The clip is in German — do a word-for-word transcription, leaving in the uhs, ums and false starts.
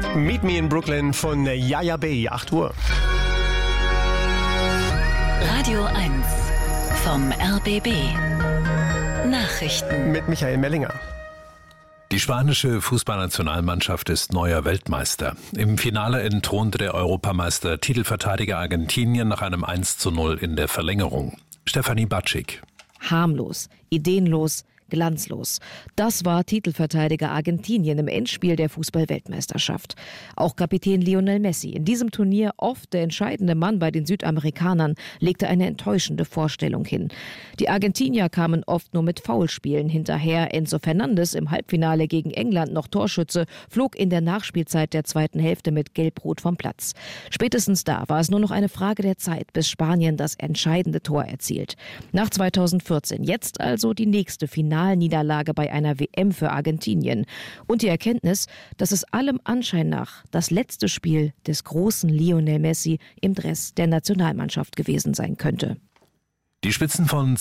Meet Me in Brooklyn von Yaya Bey, acht Uhr. Radio eins vom R B B. Nachrichten Mit Michael Mellinger. Die spanische Fußballnationalmannschaft ist neuer Weltmeister. Im Finale entthronte der Europameister Titelverteidiger Argentinien nach einem eins zu null in der Verlängerung. Stefanie Batschik. Harmlos, ideenlos, glanzlos. Das war Titelverteidiger Argentinien im Endspiel der Fußball-Weltmeisterschaft. Auch Kapitän Lionel Messi, in diesem Turnier oft der entscheidende Mann bei den Südamerikanern, legte eine enttäuschende Vorstellung hin. Die Argentinier kamen oft nur mit Foulspielen hinterher. Enzo Fernandes, im Halbfinale gegen England noch Torschütze, flog in der Nachspielzeit der zweiten Hälfte mit Gelb-Rot vom Platz. Spätestens da war es nur noch eine Frage der Zeit, bis Spanien das entscheidende Tor erzielt. Nach zweitausendvierzehn, jetzt also die nächste Finale Niederlage bei einer W M für Argentinien. Und die Erkenntnis, dass es allem Anschein nach das letzte Spiel des großen Lionel Messi im Dress der Nationalmannschaft gewesen sein könnte. Die Spitzen von